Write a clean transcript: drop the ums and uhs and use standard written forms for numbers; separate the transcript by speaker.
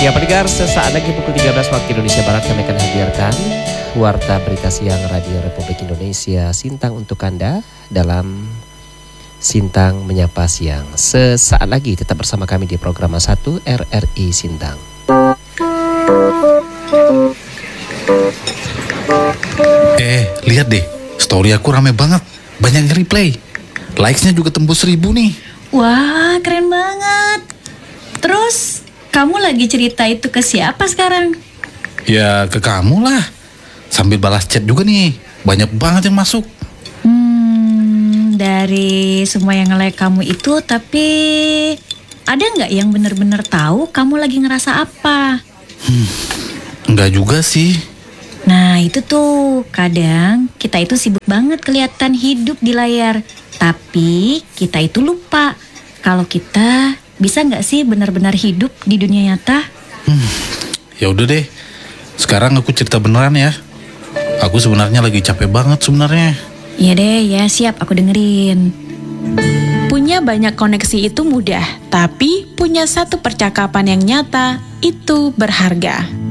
Speaker 1: Ya pendengar, sesaat lagi pukul 13 waktu Indonesia Barat kami akan hadirkan Warta Berita Siang Radio Republik Indonesia Sintang untuk Anda dalam Sintang Menyapa Siang. Sesaat lagi tetap bersama kami di program 1 RRI Sintang.
Speaker 2: Lihat deh, story aku rame banget. Banyak yang replay. Likes-nya juga tembus 1000 nih.
Speaker 3: Wah, keren banget. Terus, kamu lagi cerita itu ke siapa sekarang?
Speaker 2: Ya ke kamu lah. Sambil balas chat juga nih. Banyak banget yang masuk.
Speaker 3: Dari semua yang nge-like kamu itu, tapi ada nggak yang benar-benar tahu kamu lagi ngerasa apa?
Speaker 2: Enggak juga sih.
Speaker 3: Nah itu tuh, kadang kita itu sibuk banget kelihatan hidup di layar, tapi kita itu lupa kalau kita bisa nggak sih benar-benar hidup di dunia nyata?
Speaker 2: Ya udah deh. Sekarang aku cerita beneran ya. Aku sebenarnya lagi capek banget sebenarnya.
Speaker 3: Iya deh, ya siap, aku dengerin.
Speaker 4: Punya banyak koneksi itu mudah, tapi punya satu percakapan yang nyata itu berharga.